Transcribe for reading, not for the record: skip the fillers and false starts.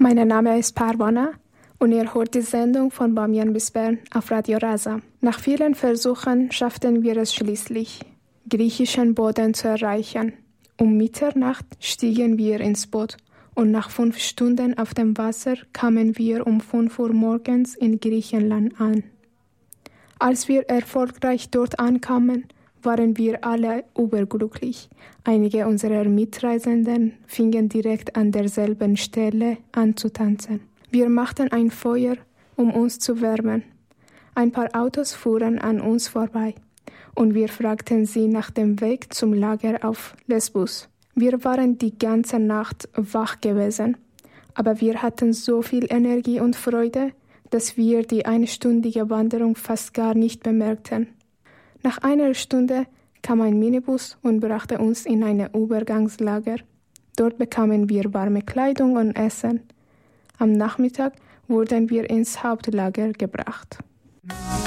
Mein Name ist Parwana und ihr hört die Sendung von Bamiyan bis Bern auf Radio Rasa. Nach vielen Versuchen schafften wir es schließlich, griechischen Boden zu erreichen. Um Mitternacht stiegen wir ins Boot und nach 5 Stunden auf dem Wasser kamen wir um 5 Uhr morgens in Griechenland an. Als wir erfolgreich dort ankamen, waren wir alle überglücklich. Einige unserer Mitreisenden fingen direkt an derselben Stelle an zu tanzen. Wir machten ein Feuer, um uns zu wärmen. Ein paar Autos fuhren an uns vorbei und wir fragten sie nach dem Weg zum Lager auf Lesbos. Wir waren die ganze Nacht wach gewesen, aber wir hatten so viel Energie und Freude, dass wir die einstündige Wanderung fast gar nicht bemerkten. Nach einer Stunde kam ein Minibus und brachte uns in ein Übergangslager. Dort bekamen wir warme Kleidung und Essen. Am Nachmittag wurden wir ins Hauptlager gebracht.